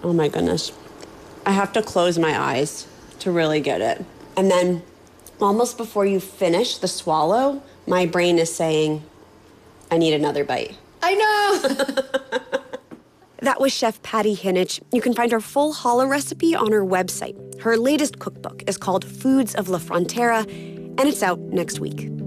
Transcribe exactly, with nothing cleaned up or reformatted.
Oh my goodness. I have to close my eyes to really get it. And then almost before you finish the swallow, my brain is saying, I need another bite. I know! That was Chef Patty Hinich. You can find her full challah recipe on her website. Her latest cookbook is called Foods of La Frontera, and it's out next week.